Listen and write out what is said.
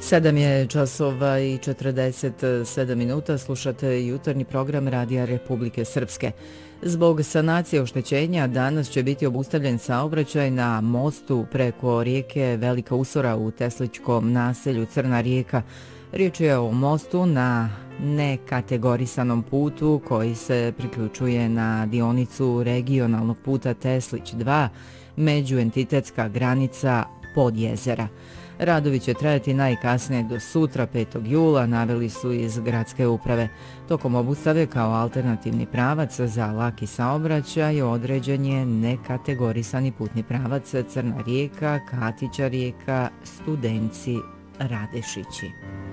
7 je časova i 47 minuta, slušate jutarnji program Radija Republike Srpske. Zbog sanacije oštećenja danas će biti obustavljen saobraćaj na mostu preko rijeke Velika Usora u tesličkom naselju Crna Rijeka. Riječ je o mostu na nekategorisanom putu koji se priključuje na dionicu regionalnog puta Teslić 2, međuentitetska granica Podjezera. Radovi će trajati najkasnije do sutra 5. jula, naveli su iz gradske uprave. Tokom obustave kao alternativni pravac za laki saobraćaj određen je nekategorisani putni pravac Crna Rijeka, Katića Rijeka, Studenci, Radešići.